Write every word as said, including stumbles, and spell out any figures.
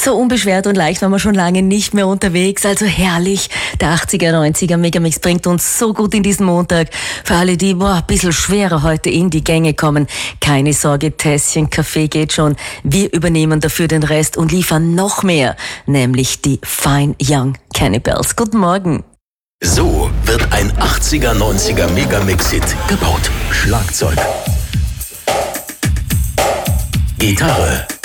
So unbeschwert und leicht waren wir schon lange nicht mehr unterwegs, also herrlich. Der achtziger, neunziger Megamix bringt uns so gut in diesen Montag. Für alle, die boah, ein bisschen schwerer heute in die Gänge kommen, keine Sorge, Tässchen Kaffee geht schon. Wir übernehmen dafür den Rest und liefern noch mehr, nämlich die Fine Young Cannibals. Guten Morgen. So wird ein achtziger, neunziger Megamix-Hit gebaut. Schlagzeug, Gitarre,